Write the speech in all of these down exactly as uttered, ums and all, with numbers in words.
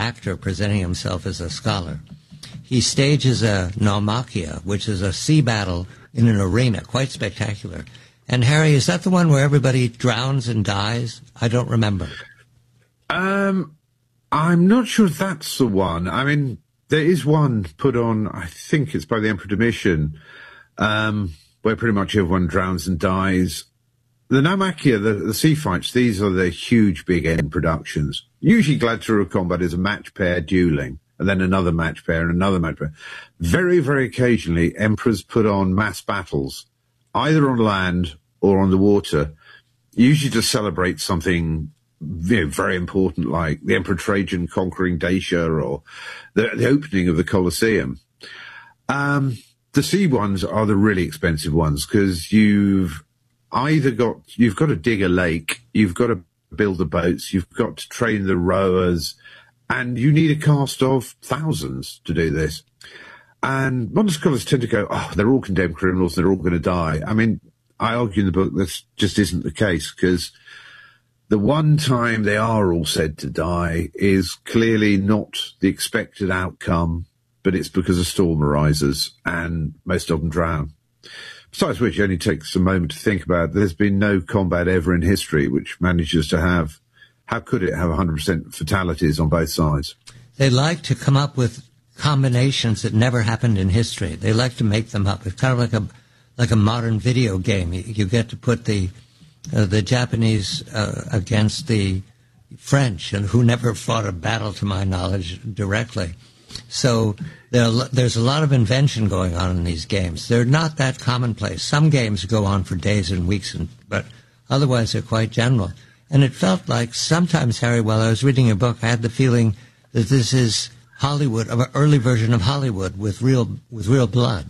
actor presenting himself as a scholar. He stages a naumachia, which is a sea battle in an arena, quite spectacular. And Harry, is that the one where everybody drowns and dies? I don't remember. Um, I'm not sure that's the one. I mean, there is one put on, I think it's by the Emperor Domitian, um, where pretty much everyone drowns and dies. The naumachia, the, the sea fights, these are the huge big end productions. Usually gladiatorial combat is a match pair dueling, and then another match pair and another match pair. Very, very occasionally, emperors put on mass battles, either on land or on the water, usually to celebrate something, you know, very important, like the Emperor Trajan conquering Dacia or the, the opening of the Colosseum. Um, the sea ones are the really expensive ones because you've either got, you've got to dig a lake, you've got to build the boats, you've got to train the rowers, and you need a cast of thousands to do this. And modern scholars tend to go, oh, they're all condemned criminals, they're all going to die. I mean, I argue in the book this just isn't the case, because the one time they are all said to die is clearly not the expected outcome, but it's because a storm arises and most of them drown. Besides which, it only takes a moment to think about it. There's been no combat ever in history which manages to have, how could it have one hundred percent fatalities on both sides? They like to come up with combinations that never happened in history. They like to make them up. It's kind of like a like a modern video game. You, you get to put the uh, the Japanese uh, against the French, and who never fought a battle, to my knowledge, directly. So there, there's a lot of invention going on in these games. They're not that commonplace. Some games go on for days and weeks, and, but otherwise they're quite general. And it felt like sometimes, Harry, while I was reading your book, I had the feeling that this is Hollywood, an early version of Hollywood with real with real blood.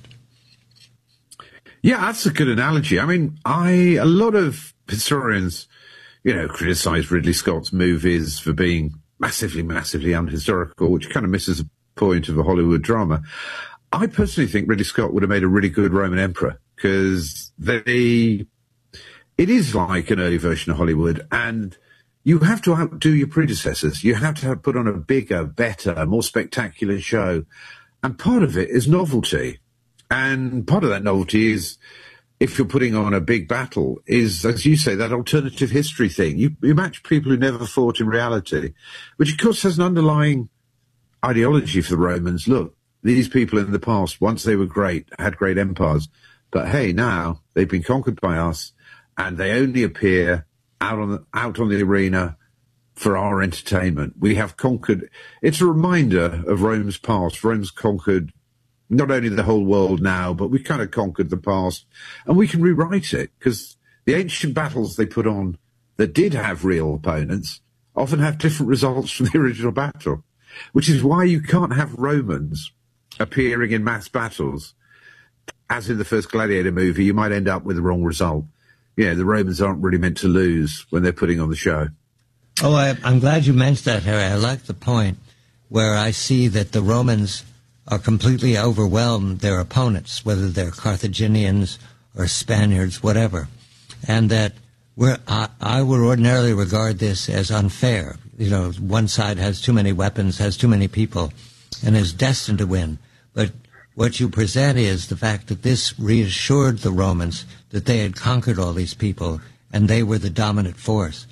Yeah, that's a good analogy. I mean, I a lot of historians, you know, criticize Ridley Scott's movies for being massively, massively unhistorical, which kind of misses the point of a Hollywood drama. I personally think Ridley Scott would have made a really good Roman emperor, because they, it is like an early version of Hollywood, and you have to outdo your predecessors. You have to have put on a bigger, better, more spectacular show. And part of it is novelty. And part of that novelty is, if you're putting on a big battle, is, as you say, that alternative history thing. You, you match people who never fought in reality, which of course has an underlying ideology for the Romans. Look, these people in the past, once they were great, had great empires. But hey, now they've been conquered by us, and they only appear out on the, out on the arena for our entertainment. We have conquered. It's a reminder of Rome's past. Rome's conquered not only the whole world now, but we kind of conquered the past, and we can rewrite it, because the ancient battles they put on that did have real opponents often have different results from the original battle, which is why you can't have Romans appearing in mass battles. As in the first Gladiator movie, you might end up with the wrong result. Yeah, the Romans aren't really meant to lose when they're putting on the show. Oh, I, I'm glad you mentioned that, Harry. I like the point where I see that the Romans are completely overwhelmed their opponents, whether they're Carthaginians or Spaniards, whatever, and that we're, I, I would ordinarily regard this as unfair. You know, one side has too many weapons, has too many people, and is destined to win. But what you present is the fact that this reassured the Romans that they had conquered all these people, and they were the dominant force.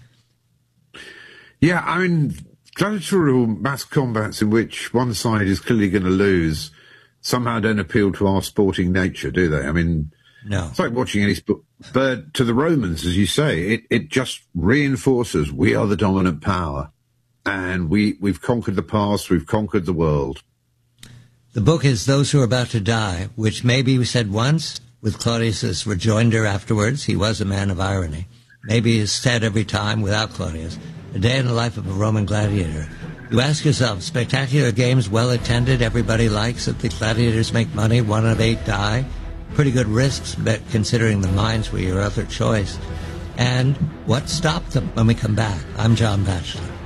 Yeah, I mean, gladiatorial mass combats in which one side is clearly going to lose somehow don't appeal to our sporting nature, do they? I mean, no. It's like watching any sport. But to the Romans, as you say, it, it just reinforces we are the dominant power. And we, we've conquered the past, we've conquered the world. The book is Those Who Are About to Die, which maybe we said once, with Claudius's rejoinder afterwards. He was a man of irony. Maybe is said every time without Claudius. A day in the life of a Roman gladiator. You ask yourself, spectacular games, well attended, everybody likes it, the gladiators make money, one of eight die. Pretty good risks, but considering the mines were your other choice. And what stopped them? When we come back, I'm John Batchelor.